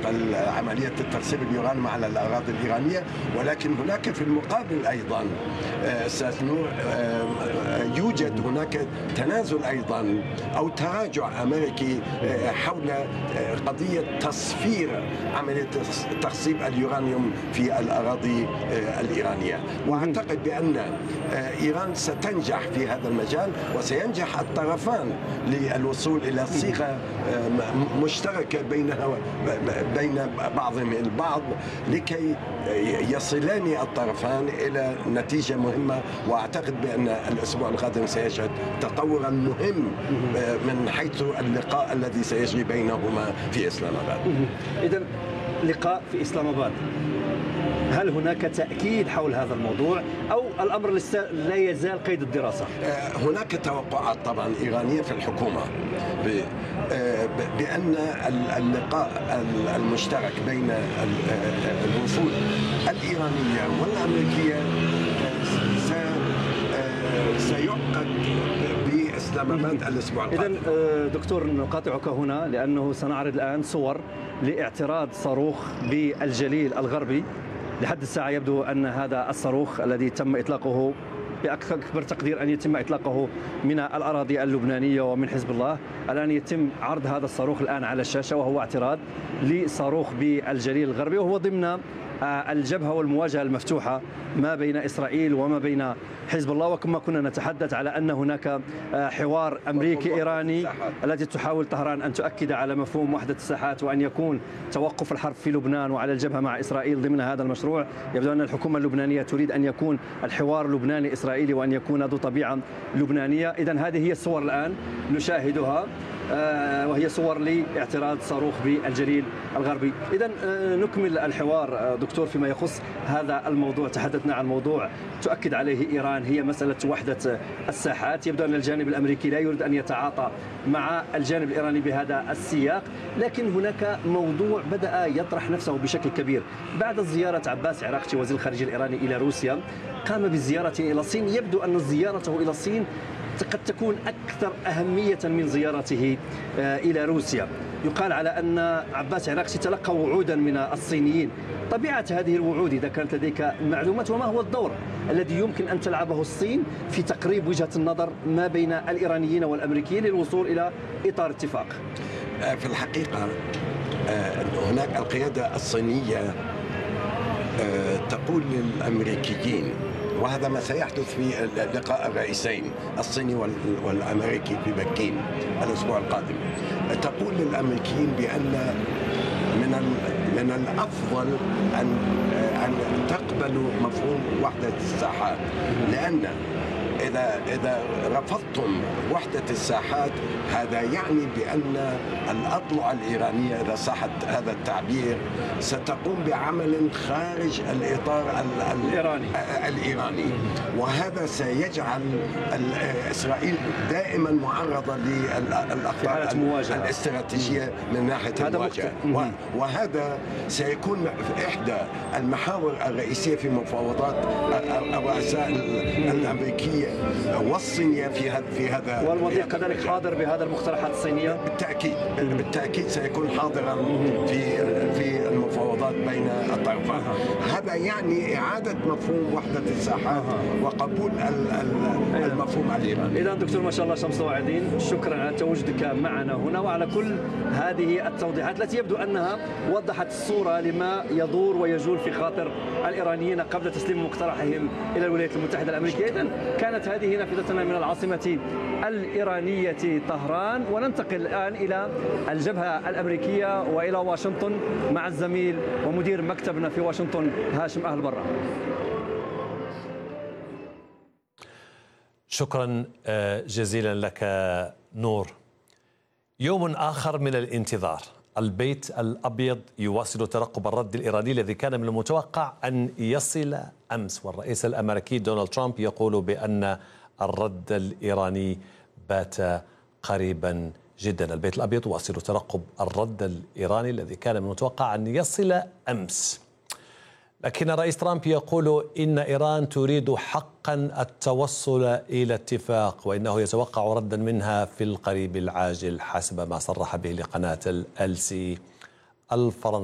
عملية الترسيب اليوراني على الأراضي الإيرانية، ولكن هناك في المقابل أيضا أستاذ نور يوجد هناك تنازل أيضا أو تراجع أمريكي حول قضية تصفير عملية تخصيب اليورانيوم في الأراضي الإيرانية. وأعتقد بأن إيران ستنجح في هذا المجال، وسينجح الطرفان للوصول إلى صيغة مشتركة بين بعضهم البعض لكي يصلان الطرفان إلى نتيجة مهمة. وأعتقد بأن الأسبوع القادم سيشهد تطورا مهم من حيث اللقاء الذي سيجري بينهما في إسلام آباد. إذن لقاء في إسلام آباد، هل هناك تأكيد حول هذا الموضوع أو الأمر لا يزال قيد الدراسة؟ هناك توقعات طبعا إيرانية في الحكومة بأن اللقاء المشترك بين الوفود الإيرانية والأمريكية سيعقد بإسلام آباد الأسبوع القادم. إذن دكتور نقاطعك هنا لأنه سنعرض الآن صور لاعتراض صاروخ بالجليل الغربي. لحد الساعة يبدو أن هذا الصاروخ الذي تم إطلاقه بأكبر تقدير أن يتم إطلاقه من الأراضي اللبنانية ومن حزب الله، الآن يتم عرض هذا الصاروخ الآن على الشاشة، وهو اعتراض لصاروخ بالجليل الغربي، وهو ضمن الجبهة والمواجهة المفتوحة ما بين إسرائيل وما بين حزب الله. وكما كنا نتحدث على أن هناك حوار أمريكي إيراني التي تحاول طهران أن تؤكد على مفهوم وحدة الساحات وأن يكون توقف الحرب في لبنان وعلى الجبهة مع إسرائيل ضمن هذا المشروع. يبدو أن الحكومة اللبنانية تريد أن يكون الحوار لبناني إسرائيلي وأن يكون ذو طبيعة لبنانية. إذن هذه هي الصور الآن نشاهدها، وهي صور لاعتراض صاروخ بالجليل الغربي. إذن نكمل الحوار دكتور فيما يخص هذا الموضوع. تحدثنا عن موضوع تؤكد عليه إيران، هي مسألة وحدة الساحات. يبدو أن الجانب الأمريكي لا يريد أن يتعاطى مع الجانب الإيراني بهذا السياق، لكن هناك موضوع بدأ يطرح نفسه بشكل كبير بعد زيارة عباس عراقچي وزير الخارجية الإيراني إلى روسيا. قام بالزيارة إلى الصين. يبدو أن زيارته إلى الصين قد تكون أكثر أهمية من زيارته إلى روسيا. يقال على أن عباس عراقچي تلقى وعودا من الصينيين. طبيعة هذه الوعود إذا كانت لديك معلومات، وما هو الدور الذي يمكن أن تلعبه الصين في تقريب وجهة النظر ما بين الإيرانيين والأمريكيين للوصول إلى إطار اتفاق؟ في الحقيقة هناك القيادة الصينية تقول للأمريكيين، وهذا ما سيحدث في لقاء الرئيسين الصيني والأمريكي في بكين الأسبوع القادم، تقول للأمريكيين بأن من الأفضل أن تقبلوا مفهوم وحدة الساحات، لأن إذا رفضتم وحدة الساحات هذا يعني بأن الأضلع الإيرانية إذا صح هذا التعبير ستقوم بعمل خارج الإطار الإيراني، وهذا سيجعل إسرائيل دائما معرضة للأخطار الاستراتيجية من ناحية المواجهة. وهذا سيكون إحدى المحاور الرئيسية في مفاوضات الرؤساء الأمريكية والصينية في هذا. والمضيق كذلك حاضر بهذا المقترحات الصينية؟ بالتأكيد سيكون حاضرا في المفاوضات بين الطرفين. هذا يعني إعادة مفهوم وحدة الساحات وقبول المفهوم الإيراني. إذا دكتور ما شاء الله شمس واعدين، شكرا على تواجدك معنا هنا وعلى كل هذه التوضيحات التي يبدو أنها وضحت الصورة لما يدور ويجول في خاطر الإيرانيين قبل تسليم مقترحهم إلى الولايات المتحدة الأمريكية. إذن كانت هذه نافذتنا من العاصمة الإيرانية طهران، وننتقل الآن إلى الجبهة الأمريكية وإلى واشنطن مع الزميل ومدير مكتبنا في واشنطن هاشم أهل برا. شكرا جزيلا لك نور. يوم آخر من الانتظار. البيت الأبيض يواصل ترقب الرد الإيراني الذي كان من المتوقع أن يصل أمس، والرئيس الأمريكي دونالد ترامب يقول بأن الرد الإيراني بات قريبا جدا. البيت الأبيض يواصل ترقب الرد الإيراني الذي كان من المتوقع أن يصل أمس، لكن الرئيس ترامب يقول إن إيران تريد حقا التوصل إلى اتفاق، وإنه يتوقع ردا منها في القريب العاجل حسب ما صرح به لقناة LC الفرنسية.